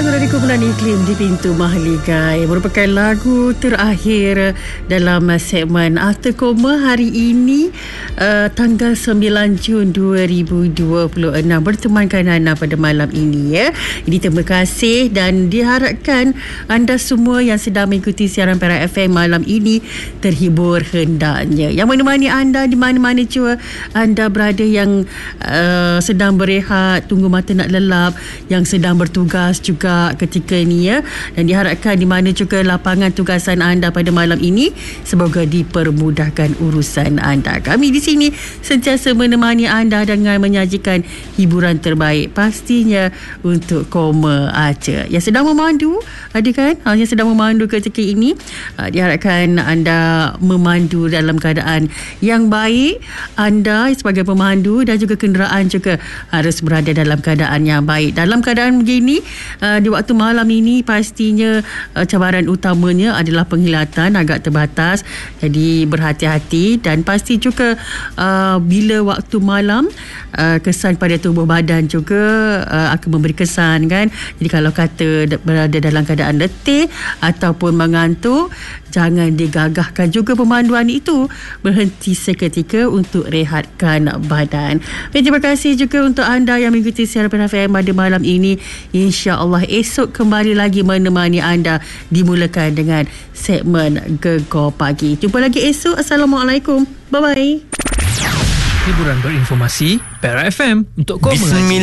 Lagu dari kumpulan Iklim di Pintu Mahligai merupakan lagu terakhir dalam segmen After Koma hari ini, tanggal 9 Jun 2026. Bertemankan Hana pada malam ini ya. Jadi terima kasih dan diharapkan anda semua yang sedang mengikuti siaran Perak FM malam ini terhibur hendaknya. Yang menemani anda di mana-mana jua anda berada, yang sedang berehat, tunggu mata nak lelap, yang sedang bertugas juga ketika ini ya, dan diharapkan di mana juga lapangan tugasan anda pada malam ini semoga dipermudahkan urusan anda. Kami di sini sentiasa menemani anda dengan menyajikan hiburan terbaik pastinya untuk Koma Aceh yang sedang memandu, ada kan, yang sedang memandu ketika ini, diharapkan anda memandu dalam keadaan yang baik. Anda sebagai pemandu dan juga kenderaan juga harus berada dalam keadaan yang baik. Dalam keadaan begini, di waktu malam ini pastinya cabaran utamanya adalah penglihatan agak terbatas, jadi berhati-hati. Dan pasti juga bila waktu malam, kesan pada tubuh badan juga akan memberi kesan kan. Jadi kalau kata berada dalam keadaan letih ataupun mengantuk, jangan digagahkan juga pemanduan itu, berhenti seketika untuk rehatkan badan. Terima kasih juga untuk anda yang mengikuti siaran Perak FM pada malam ini. InsyaAllah esok kembali lagi menemani anda, dimulakan dengan segmen Gegar Pagi. Jumpa lagi esok. Assalamualaikum. Bye-bye. Hiburan berinformasi Perak FM untuk Koma Aceh.